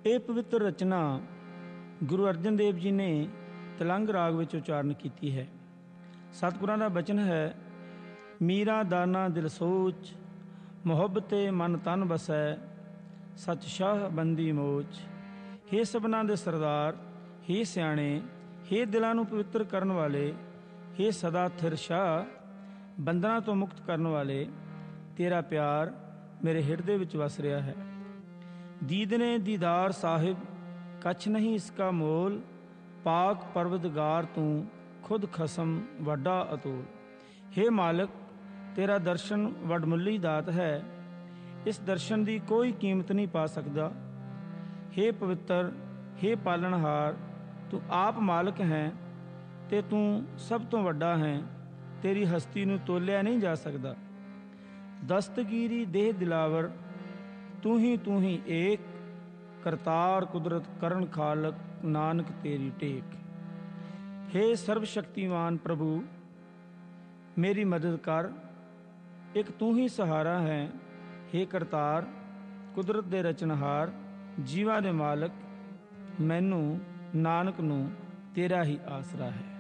ਇਹ ਪਵਿੱਤਰ ਰਚਨਾ ਗੁਰੂ ਅਰਜਨ ਦੇਵ ਜੀ ਨੇ ਤਲੰਗ ਰਾਗ ਵਿੱਚ ਉਚਾਰਨ ਕੀਤੀ ਹੈ। ਸਤਿਗੁਰਾਂ ਦਾ ਬਚਨ ਹੈ, ਮੀਰਾ ਦਾਨਾ ਦਿਲ ਸੋਚ, ਮੁਹੱਬਤੇ ਮਨ ਤਨ ਵਸੈ, ਸਚ ਸ਼ਾਹ ਬੰਦੀ ਮੋਚ। ਹੇ ਸਭਨਾਂ ਦੇ ਸਰਦਾਰ, ਹੇ ਸਿਆਣੇ, ਹੇ ਦਿਲਾਂ ਨੂੰ ਪਵਿੱਤਰ ਕਰਨ ਵਾਲੇ, ਹੇ ਸਦਾ ਥਿਰ ਸ਼ਾਹ, ਬੰਧਨਾਂ ਤੋਂ ਮੁਕਤ ਕਰਨ ਵਾਲੇ, ਤੇਰਾ ਪਿਆਰ ਮੇਰੇ ਹਿਰਦੇ ਵਿੱਚ ਵਸ ਰਿਹਾ ਹੈ। ਦੀਦਨੇ ਦੀਦਾਰ ਸਾਹਿਬ, ਕੱਛ ਨਹੀਂ ਇਸਕਾ ਮੋਲ, ਪਾਕ ਪਰਵਦਗਾਰ ਤੂੰ ਖੁਦ ਖਸਮ ਵੱਡਾ ਅਤੋਲ। ਹੇ ਮਾਲਕ, ਤੇਰਾ ਦਰਸ਼ਨ ਵਡਮੁੱਲੀ ਦਾਤ ਹੈ, ਇਸ ਦਰਸ਼ਨ ਦੀ ਕੋਈ ਕੀਮਤ ਨਹੀਂ ਪਾ ਸਕਦਾ। ਹੇ ਪਵਿੱਤਰ, ਹੇ ਪਾਲਣਹਾਰ, ਤੂੰ ਆਪ ਮਾਲਕ ਹੈ ਤੇ ਤੂੰ ਸਭ ਤੋਂ ਵੱਡਾ ਹੈ, ਤੇਰੀ ਹਸਤੀ ਨੂੰ ਤੋਲਿਆ ਨਹੀਂ ਜਾ ਸਕਦਾ। ਦਸਤਗੀਰੀ ਦੇਹ ਦਿਲਾਵਰ, ਤੂੰ ਹੀ ਏਕ, ਕਰਤਾਰ ਕੁਦਰਤ ਕਰਨ ਖਾਲਕ, ਨਾਨਕ ਤੇਰੀ ਟੇਕ। ਹੇ ਸਰਬ ਸ਼ਕਤੀਮਾਨ ਪ੍ਰਭੂ, ਮੇਰੀ ਮਦਦ ਕਰ, ਇੱਕ ਤੂੰ ਹੀ ਸਹਾਰਾ ਹੈ। ਹੇ ਕਰਤਾਰ, ਕੁਦਰਤ ਦੇ ਰਚਨਹਾਰ, ਜੀਵਾਂ ਦੇ ਮਾਲਕ, ਮੈਨੂੰ ਨਾਨਕ ਨੂੰ ਤੇਰਾ ਹੀ ਆਸਰਾ ਹੈ।